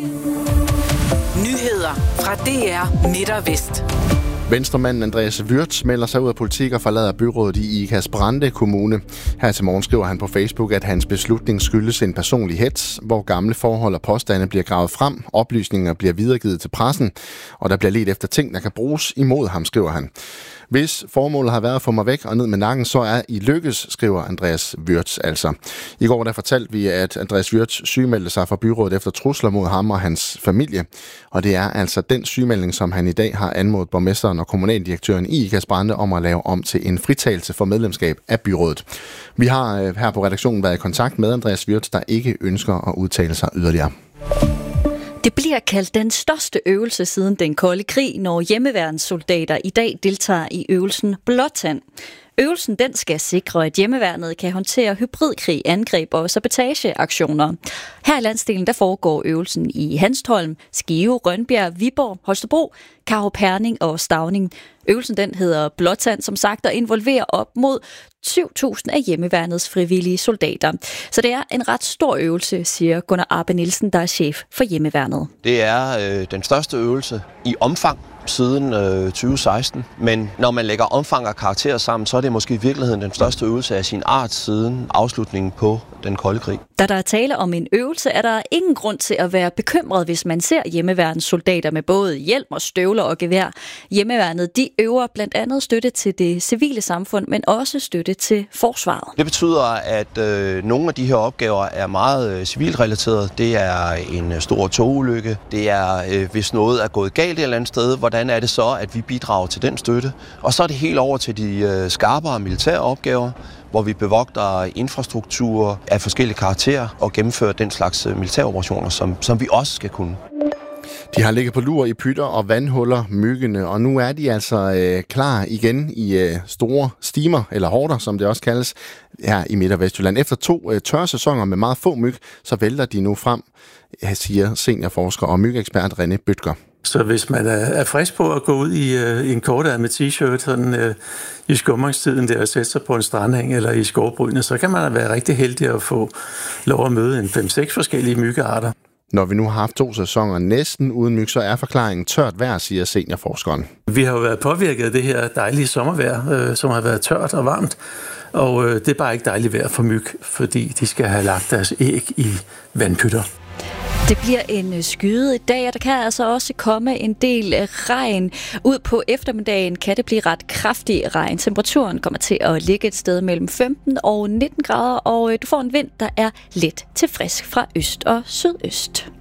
Nyheder fra DR Midt og Vest. Venstremanden Andreas Wirtz melder sig ud af politik og forlader byrådet i Ikast-Brande Kommune. Her til morgen skriver han på Facebook, at hans beslutning skyldes en personlig hets, hvor gamle forhold og påstande bliver gravet frem, oplysninger bliver videregivet til pressen, og der bliver ledt efter ting, der kan bruges imod ham, skriver han. Hvis formålet har været at få mig væk og ned med nakken, så er I lykkes, skriver Andreas Wirtz altså. I går der fortalte vi, at Andreas Wirtz sygemeldte sig fra byrådet efter trusler mod ham og hans familie. Og det er altså den sygemelding, som han i dag har anmodet borgmesteren og kommunaldirektøren i Ikast-Brande om at lave om til en fritagelse for medlemskab af byrådet. Vi har her på redaktionen været i kontakt med Andreas Wirtz, der ikke ønsker at udtale sig yderligere. Det bliver kaldt den største øvelse siden den kolde krig, når hjemmeværnssoldater i dag deltager i øvelsen Blåtand. Øvelsen den skal sikre, at hjemmeværnet kan håndtere hybridkrig, angreb og sabotageaktioner. Her i landsdelen der foregår øvelsen i Hanstholm, Skive, Rønbjerg, Viborg, Holstebro, Karup Herning og Stauning. Øvelsen den hedder Blåtand, som sagt, og involverer op mod 7.000 af hjemmeværnets frivillige soldater. Så det er en ret stor øvelse, siger Gunnar Arbe Nielsen, der er chef for hjemmeværnet. Det er den største øvelse i omfang siden 2016, men når man lægger omfang og karakterer sammen, så er det måske i virkeligheden den største øvelse af sin art siden afslutningen på den kolde krig. Da der er tale om en øvelse, er der ingen grund til at være bekymret, hvis man ser hjemmeværnssoldater med både hjelm og støvler og gevær. Hjemmeværnet de øver blandt andet støtte til det civile samfund, men også støtte til forsvaret. Det betyder, at nogle af de her opgaver er meget civilrelaterede. Det er en stor togulykke. Det er, hvis noget er gået galt et eller andet sted, hvordan er det så, at vi bidrager til den støtte? Og så er det helt over til de skarpere militære opgaver, hvor vi bevogter infrastruktur af forskellige karakterer og gennemfører den slags militære operationer, som vi også skal kunne. De har ligget på lur i pytter og vandhuller, myggene, og nu er de altså klar igen i store stimer, eller horder, som det også kaldes, her i Midt- og Vestjylland. Efter 2 tørsæsoner med meget få myg, så vælter de nu frem, siger seniorforsker og myggeekspert René Bødker. Så hvis man er frisk på at gå ud i en kortærmet t-shirt sådan, i skumringstiden der og sætte sig på en strandhæng eller i skovbrynene, så kan man være rigtig heldig at få lov at møde en 5-6 forskellige myggearter. Når vi nu har haft 2 sæsoner næsten uden myg, så er forklaringen tørt vejr, siger seniorforskeren. Vi har jo været påvirket af det her dejlige sommervejr, som har været tørt og varmt. Og det er bare ikke dejligt vejr for myg, fordi de skal have lagt deres æg i vandpytter. Det bliver en skyde i dag, og der kan altså også komme en del regn. Ud på eftermiddagen kan det blive ret kraftig regn. Temperaturen kommer til at ligge et sted mellem 15 og 19 grader, og du får en vind, der er let til frisk fra øst og sydøst.